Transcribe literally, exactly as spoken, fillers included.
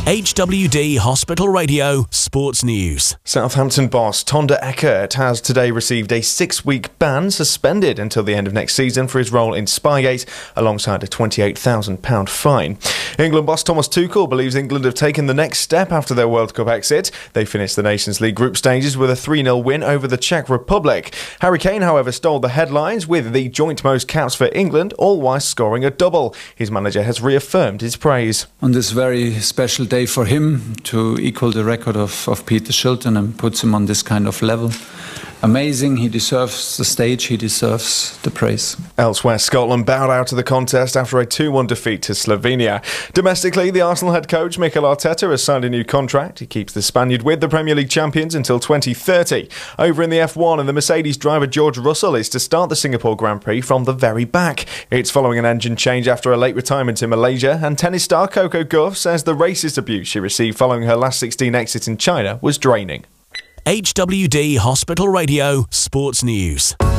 H W D Hospital Radio Sports News. Southampton boss Thonder Eckert has today received a six-week ban, suspended until the end of next season for his role in Spygate, alongside a twenty-eight thousand pounds fine. England boss Thomas Tuchel believes England have taken the next step after their World Cup exit. They finished the Nations League group stages with a three nil win over the Czech Republic. Harry Kane, however, stole the headlines with the joint most caps for England, all whilst scoring a double. His manager has reaffirmed his praise. On this very special day for him to equal the record of, of Peter Shilton and puts him on this kind of level. Amazing, he deserves the stage, he deserves the praise. Elsewhere, Scotland bowed out of the contest after a two one defeat to Slovenia. Domestically, the Arsenal head coach Mikel Arteta has signed a new contract. He keeps the Spaniard with the Premier League champions until twenty thirty. Over in the F one, and the Mercedes driver George Russell is to start the Singapore Grand Prix from the very back. It's following an engine change after a late retirement in Malaysia, and tennis star Coco Gauff says the racist abuse she received following her last sixteen exit in China was draining. H W D Hospital Radio Sports News.